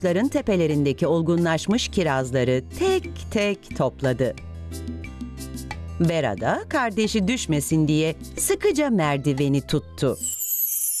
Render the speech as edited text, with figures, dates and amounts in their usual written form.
ağaçların tepelerindeki olgunlaşmış kirazları tek tek topladı. Bera da kardeşi düşmesin diye sıkıca merdiveni tuttu.